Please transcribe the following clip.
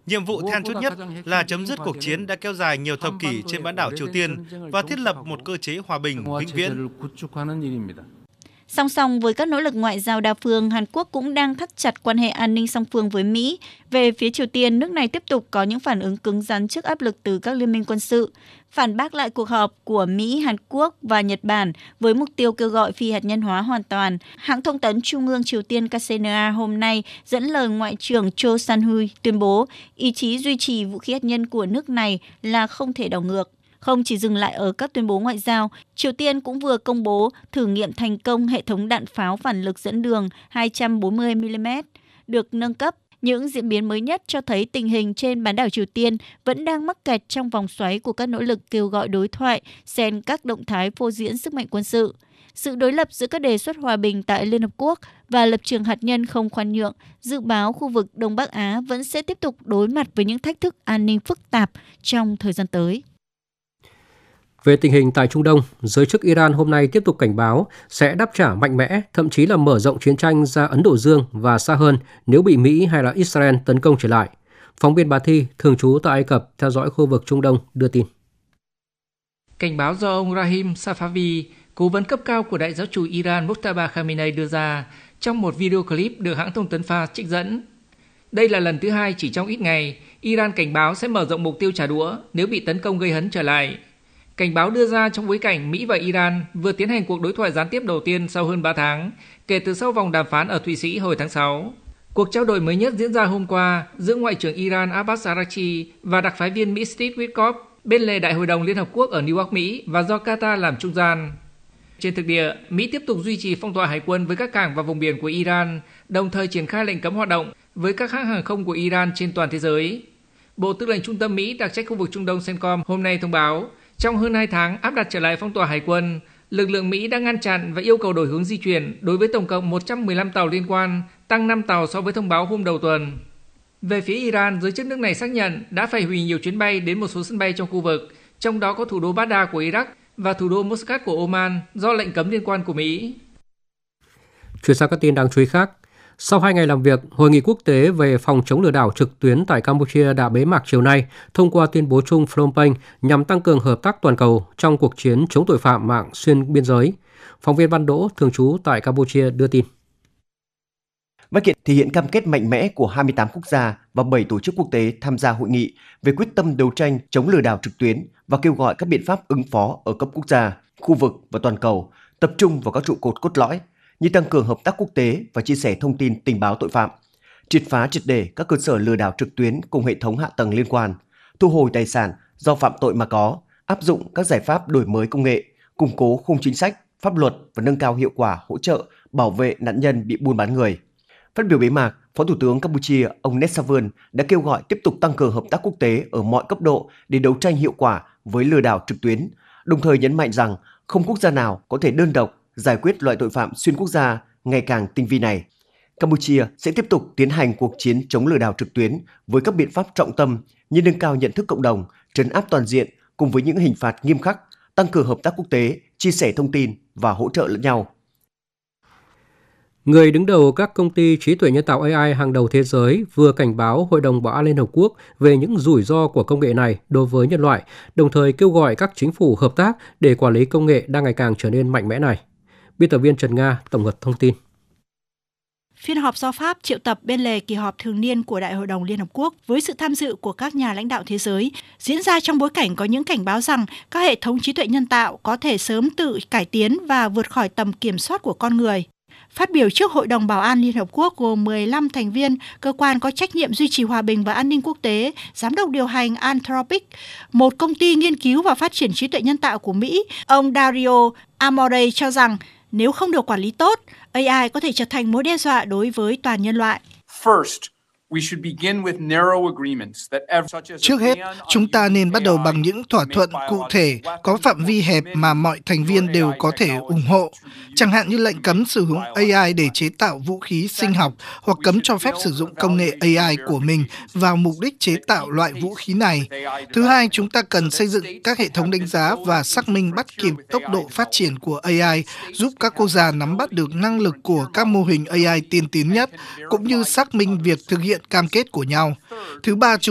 Nhiệm vụ then chốt nhất là chấm dứt cuộc chiến đã kéo dài nhiều thập kỷ trên bán đảo Triều Tiên và thiết lập một cơ chế hòa bình vĩnh viễn. Song song với các nỗ lực ngoại giao đa phương, Hàn Quốc cũng đang thắt chặt quan hệ an ninh song phương với Mỹ. Về phía Triều Tiên, nước này tiếp tục có những phản ứng cứng rắn trước áp lực từ các liên minh quân sự, phản bác lại cuộc họp của Mỹ, Hàn Quốc và Nhật Bản với mục tiêu kêu gọi phi hạt nhân hóa hoàn toàn. Hãng thông tấn Trung ương Triều Tiên KCNA hôm nay dẫn lời Ngoại trưởng Cho San-hui tuyên bố ý chí duy trì vũ khí hạt nhân của nước này là không thể đảo ngược. Không chỉ dừng lại ở các tuyên bố ngoại giao, Triều Tiên cũng vừa công bố thử nghiệm thành công hệ thống đạn pháo phản lực dẫn đường 240mm được nâng cấp. Những diễn biến mới nhất cho thấy tình hình trên bán đảo Triều Tiên vẫn đang mắc kẹt trong vòng xoáy của các nỗ lực kêu gọi đối thoại, xen các động thái phô diễn sức mạnh quân sự. Sự đối lập giữa các đề xuất hòa bình tại Liên Hợp Quốc và lập trường hạt nhân không khoan nhượng, dự báo khu vực Đông Bắc Á vẫn sẽ tiếp tục đối mặt với những thách thức an ninh phức tạp trong thời gian tới. Về tình hình tại Trung Đông, giới chức Iran hôm nay tiếp tục cảnh báo sẽ đáp trả mạnh mẽ, thậm chí là mở rộng chiến tranh ra Ấn Độ Dương và xa hơn nếu bị Mỹ hay là Israel tấn công trở lại. Phóng viên Bà Thi, thường trú tại Ai Cập, theo dõi khu vực Trung Đông, đưa tin. Cảnh báo do ông Rahim Safavi, cố vấn cấp cao của đại giáo chủ Iran Mojtaba Khamenei đưa ra trong một video clip được hãng thông tấn Fars trích dẫn. Đây là lần thứ hai chỉ trong ít ngày, Iran cảnh báo sẽ mở rộng mục tiêu trả đũa nếu bị tấn công gây hấn trở lại. Cảnh báo đưa ra trong bối cảnh Mỹ và Iran vừa tiến hành cuộc đối thoại gián tiếp đầu tiên sau hơn 3 tháng, kể từ sau vòng đàm phán ở Thụy Sĩ hồi tháng 6. Cuộc trao đổi mới nhất diễn ra hôm qua giữa Ngoại trưởng Iran Abbas Araghchi và đặc phái viên Mỹ Steve Witkoff bên lề Đại hội đồng Liên Hợp Quốc ở New York, Mỹ và do Qatar làm trung gian. Trên thực địa, Mỹ tiếp tục duy trì phong tỏa hải quân với các cảng và vùng biển của Iran, đồng thời triển khai lệnh cấm hoạt động với các hãng hàng không của Iran trên toàn thế giới. Bộ Tư lệnh Trung tâm Mỹ đặc trách khu vực Trung Đông CENTCOM hôm nay thông báo, trong hơn 2 tháng áp đặt trở lại phong tỏa hải quân, lực lượng Mỹ đã ngăn chặn và yêu cầu đổi hướng di chuyển đối với tổng cộng 115 tàu liên quan, tăng 5 tàu so với thông báo hôm đầu tuần. Về phía Iran, giới chức nước này xác nhận đã phải hủy nhiều chuyến bay đến một số sân bay trong khu vực, trong đó có thủ đô Baghdad của Iraq và thủ đô Muscat của Oman do lệnh cấm liên quan của Mỹ. Chuyển sang các tin đáng chú ý khác. Sau 2 ngày làm việc, Hội nghị quốc tế về phòng chống lừa đảo trực tuyến tại Campuchia đã bế mạc chiều nay thông qua tuyên bố chung Phnom Penh nhằm tăng cường hợp tác toàn cầu trong cuộc chiến chống tội phạm mạng xuyên biên giới. Phóng viên Văn Đỗ, thường trú tại Campuchia đưa tin. Văn kiện thể hiện cam kết mạnh mẽ của 28 quốc gia và 7 tổ chức quốc tế tham gia hội nghị về quyết tâm đấu tranh chống lừa đảo trực tuyến và kêu gọi các biện pháp ứng phó ở cấp quốc gia, khu vực và toàn cầu, tập trung vào các trụ cột cốt lõi như tăng cường hợp tác quốc tế và chia sẻ thông tin tình báo tội phạm, triệt phá triệt để các cơ sở lừa đảo trực tuyến cùng hệ thống hạ tầng liên quan, thu hồi tài sản do phạm tội mà có, áp dụng các giải pháp đổi mới công nghệ, củng cố khung chính sách, pháp luật và nâng cao hiệu quả hỗ trợ bảo vệ nạn nhân bị buôn bán người. Phát biểu bế mạc, Phó Thủ tướng Campuchia ông Nét Savan đã kêu gọi tiếp tục tăng cường hợp tác quốc tế ở mọi cấp độ để đấu tranh hiệu quả với lừa đảo trực tuyến, đồng thời nhấn mạnh rằng không quốc gia nào có thể đơn độc giải quyết loại tội phạm xuyên quốc gia ngày càng tinh vi này. Campuchia sẽ tiếp tục tiến hành cuộc chiến chống lừa đảo trực tuyến với các biện pháp trọng tâm như nâng cao nhận thức cộng đồng, trấn áp toàn diện cùng với những hình phạt nghiêm khắc, tăng cường hợp tác quốc tế, chia sẻ thông tin và hỗ trợ lẫn nhau. Người đứng đầu các công ty trí tuệ nhân tạo AI hàng đầu thế giới vừa cảnh báo Hội đồng Bảo an Liên Hợp Quốc về những rủi ro của công nghệ này đối với nhân loại, đồng thời kêu gọi các chính phủ hợp tác để quản lý công nghệ đang ngày càng trở nên mạnh mẽ này. Biên tập viên Trần Nga tổng hợp thông tin. Phiên họp do Pháp triệu tập bên lề kỳ họp thường niên của Đại hội đồng Liên Hợp Quốc với sự tham dự của các nhà lãnh đạo thế giới diễn ra trong bối cảnh có những cảnh báo rằng các hệ thống trí tuệ nhân tạo có thể sớm tự cải tiến và vượt khỏi tầm kiểm soát của con người. Phát biểu trước Hội đồng Bảo an Liên Hợp Quốc gồm 15 thành viên, cơ quan có trách nhiệm duy trì hòa bình và an ninh quốc tế, giám đốc điều hành Anthropic, một công ty nghiên cứu và phát triển trí tuệ nhân tạo của Mỹ, ông Dario Amorey cho rằng nếu không được quản lý tốt, AI có thể trở thành mối đe dọa đối với toàn nhân loại. Trước hết, chúng ta nên bắt đầu bằng những thỏa thuận cụ thể có phạm vi hẹp mà mọi thành viên đều có thể ủng hộ, chẳng hạn như lệnh cấm sử dụng AI để chế tạo vũ khí sinh học hoặc cấm cho phép sử dụng công nghệ AI của mình vào mục đích chế tạo loại vũ khí này. Thứ hai, chúng ta cần xây dựng các hệ thống đánh giá và xác minh bắt kịp tốc độ phát triển của AI, giúp các quốc gia nắm bắt được năng lực của các mô hình AI tiên tiến nhất, cũng như xác minh việc thực hiện cam kết của nhau. Thứ ba,